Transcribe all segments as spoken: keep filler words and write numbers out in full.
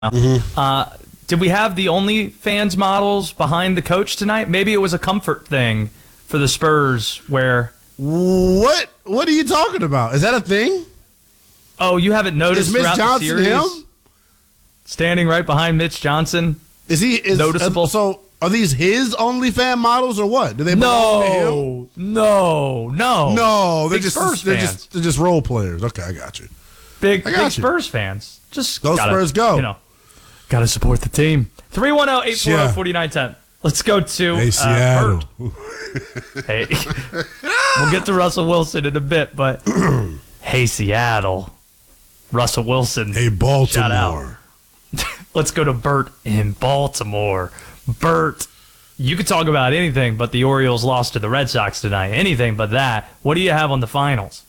Mm-hmm. Uh, did we have the OnlyFans models behind the coach tonight? Maybe it was a comfort thing for the Spurs where... What? What are you talking about? Is that a thing? Oh, you haven't noticed Is Mitch throughout Johnson the series? him? Standing right behind Mitch Johnson. Is he is, noticeable? Uh, so are these his OnlyFans models or what? Do they belong to him? No, no, no. They're Big just Spurs they're fans. just they're just role players. Okay, I got you. Big, I got big you. Spurs fans. Just Go gotta, Spurs, go. You know, gotta support the team. three one zero, eight four zero, four nine one zero. Let's go to Hey, Seattle. Uh, Bert. Hey, we'll get to Russell Wilson in a bit, but hey, Seattle, Russell Wilson. Hey, Shout out. Baltimore. Let's go to Bert in Baltimore. Bert, you could talk about anything, but the Orioles lost to the Red Sox tonight. Anything but that. What do you have on the finals?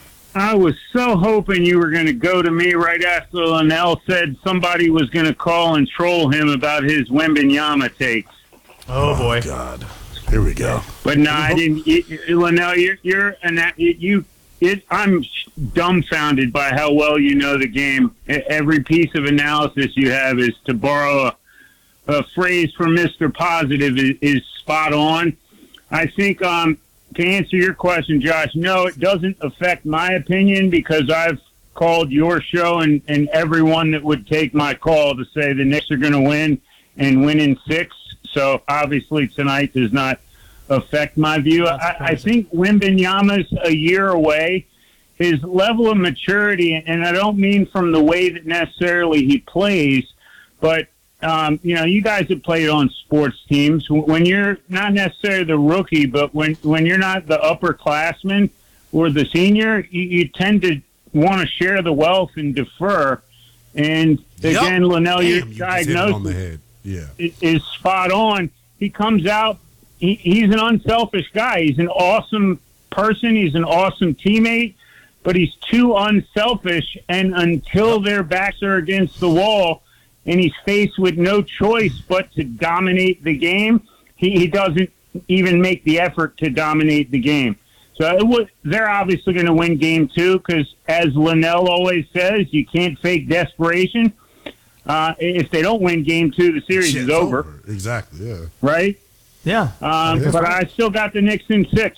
I was so hoping you were going to go to me right after Linnell said somebody was going to call and troll him about his Wembanyama takes. Oh, boy. God. Here we go. But no, I didn't. You, Linnell, you're, you're an, you. It, I'm dumbfounded by how well you know the game. Every piece of analysis you have is, to borrow a, a phrase from Mister Positive, is, is spot on. I think, um, to answer your question, Josh, no, it doesn't affect my opinion because I've called your show and, and everyone that would take my call to say the Knicks are going to win and win in six. So obviously tonight does not affect my view. I, I think Wembanyama's a year away. His level of maturity, and I don't mean from the way that necessarily he plays, but um, you know, you guys have played on sports teams. When you're not necessarily the rookie, but when, when you're not the upperclassman or the senior, you, you tend to want to share the wealth and defer. And again, yep. Linnell, Damn, your you diagnosis on the head. Yeah. is spot on. He comes out. He, he's an unselfish guy. He's an awesome person. He's an awesome teammate, but he's too unselfish. And until their backs are against the wall and he's faced with no choice but to dominate the game, he, he doesn't even make the effort to dominate the game. So it would, they're obviously going to win game two because, as Linnell always says, you can't fake desperation. Uh, if they don't win game two, the series Shit's is over. over. Exactly, yeah. Right? Yeah. Um, but I still got the Knicks in six.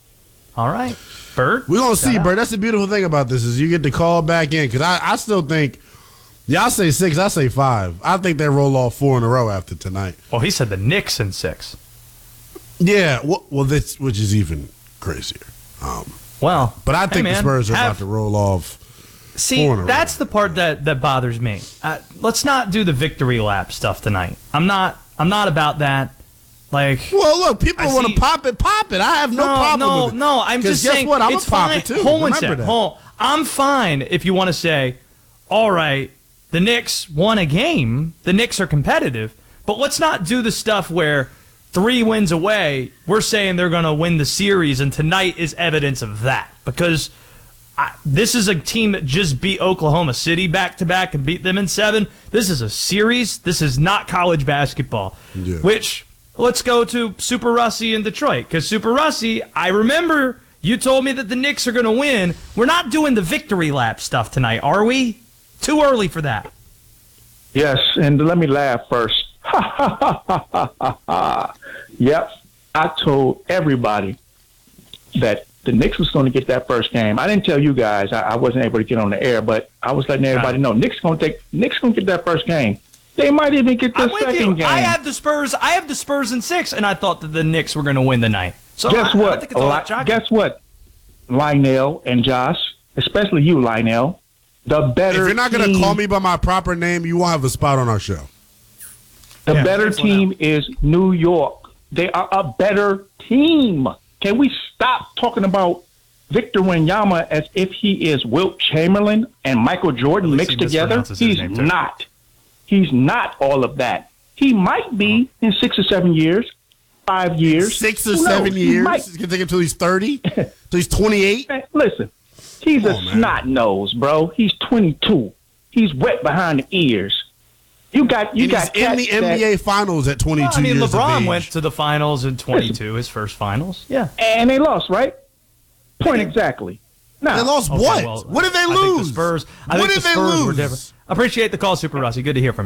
All right. Bert? We're going to see, Bert. That's the beautiful thing about this is you get to call back in because I, I still think, y'all say six, I say five. I think they roll off four in a row after tonight. Well, he said the Knicks in six. Yeah, well, well this, which is even crazier. Um, well, But I think hey man, the Spurs are have, about to roll off. See, that's the part that, that bothers me. Uh, let's not do the victory lap stuff tonight. I'm not I'm not about that. Like, well, look, people I want see, to pop it, pop it. I have no, no problem no, with it. No, I'm just guess saying what? I'm it's a pop fine. it too. Hold on a Remember second. that. Hold. I'm fine if you want to say, all right, the Knicks won a game. The Knicks are competitive, but let's not do the stuff where three wins away, we're saying they're going to win the series, and tonight is evidence of that. Because I, this is a team that just beat Oklahoma City back-to-back and beat them in seven. This is a series. This is not college basketball. Yeah. Which, let's go to Super Russie in Detroit. Because Super Russie, I remember you told me that the Knicks are going to win. We're not doing the victory lap stuff tonight, are we? Too early for that. Yes, and let me laugh first. Ha, ha, ha, ha, ha, ha, ha. Yep, I told everybody that the Knicks was going to get that first game. I didn't tell you guys. I, I wasn't able to get on the air, but I was letting everybody know Knicks going to take. Knicks going to get that first game. They might even get the I'm with second you. game. I have the Spurs. I have the Spurs in six, and I thought that the Knicks were going to win the night. So guess I, what? I think it's all Li- jockey. guess what? Lionel and Josh, especially you, Lionel, the better. If you're not going to call me by my proper name, you won't have a spot on our show. The Yeah, better team is New York. They are a better team. Can we stop talking about Victor Wembanyama as if he is Wilt Chamberlain and Michael Jordan mixed together? He's not. He's not all of that. He might be in six or seven years, five years. Six or Who seven knows? He years? might. He's going to take him until he's thirty? Till he's twenty-eight? Man, listen, he's Come a on, man. snot nose, bro. He's twenty-two. He's wet behind the ears. You got you And got he's in the cats N B A that- Finals at twenty-two Well, I mean, years of LeBron age. went to the finals in twenty-two, his first finals. Yeah. and they lost, right? Point exactly. Now, They lost Okay, what? well, what did they I lose? think the Spurs. I what think did the they Spurs lose? were different. Appreciate the call, Super Rossi. Good to hear from you.